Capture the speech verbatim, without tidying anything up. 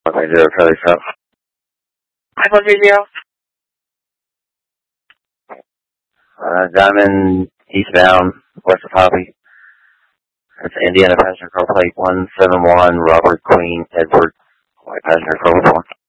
Okay, zero, Charlie, stop. iPhone video. Uh, Diamond, eastbound, west of Poppy. That's Indiana passenger car plate one seven one, Robert Queen Edward, white passenger car one.